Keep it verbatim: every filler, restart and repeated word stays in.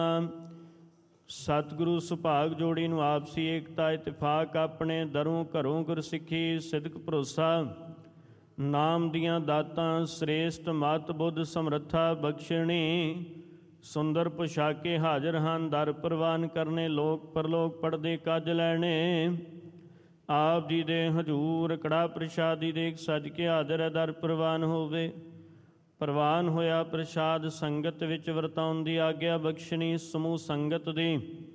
ਸਤਿਗੁਰੂ ਸੁਭਾਗ ਜੋੜੀ ਨੂੰ ਆਪਸੀ ਏਕਤਾ ਇਤਫਾਕ ਆਪਣੇ ਦਰੋਂ ਘਰੋਂ ਗੁਰਸਿੱਖੀ ਸਿਦਕ ਭਰੋਸਾ ਨਾਮ ਦੀਆਂ ਦਾਤਾਂ ਸ੍ਰੇਸ਼ਟ ਮਤ ਬੁੱਧ ਸਮਰੱਥਾ ਬਖਸ਼ਣੀ ਸੁੰਦਰ ਪੁਸ਼ਾਕੇ ਹਾਜ਼ਰ ਹਨ ਦਰ ਪ੍ਰਵਾਨ ਕਰਨੇ ਲੋਕ ਪਰਲੋਕ ਪੜਦੇ ਕੱਜ ਲੈਣੇ ਆਪ ਜੀ ਦੇ ਹਜੂਰ ਕੜਾ ਪ੍ਰਸ਼ਾਦੀ ਦੇਖ ਸਜ ਕੇ ਹਾਜ਼ਰ ਦਰ ਪ੍ਰਵਾਨ ਹੋਵੇ ਪ੍ਰਵਾਨ ਹੋਇਆ ਪ੍ਰਸ਼ਾਦ ਸੰਗਤ ਵਿੱਚ ਵਰਤਾਉਣ ਦੀ ਆਗਿਆ ਬਖਸ਼ਣੀ ਸਮੂਹ ਸੰਗਤ ਦੀ